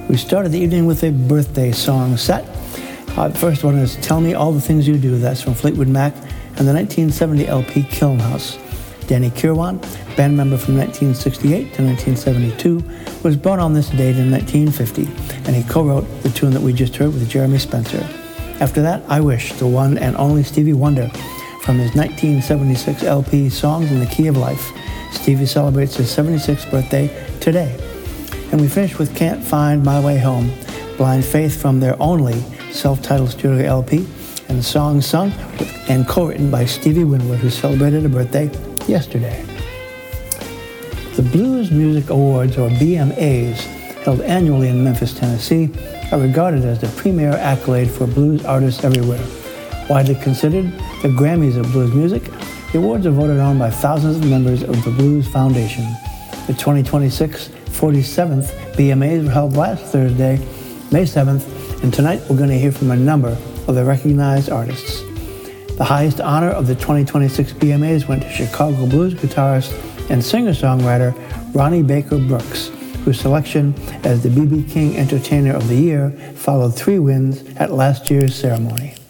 We started the evening with a birthday song set. First one is Tell Me All the Things You Do. That's from Fleetwood Mac and the 1970 LP Kiln House. Danny Kirwan, band member from 1968 to 1972, was born on this date in 1950, and he co-wrote the tune that we just heard with Jeremy Spencer. After that, I Wish, the one and only Stevie Wonder, from his 1976 LP Songs in the Key of Life. Stevie celebrates his 76th birthday today. And we finished with Can't Find My Way Home, Blind Faith from their only self-titled studio LP, and the song sung and co-written by Stevie Winwood, who celebrated a birthday yesterday. The Blues Music Awards, or BMAs, held annually in Memphis, Tennessee, are regarded as the premier accolade for blues artists everywhere. Widely considered the Grammys of blues music, the awards are voted on by thousands of members of the Blues Foundation. The 2026 47th BMAs were held last Thursday, May 7th, and tonight we're going to hear from a number of the recognized artists. The highest honor of the 2026 BMAs went to Chicago blues guitarist and singer-songwriter Ronnie Baker Brooks, whose selection as the B.B. King Entertainer of the Year followed 3 wins at last year's ceremony.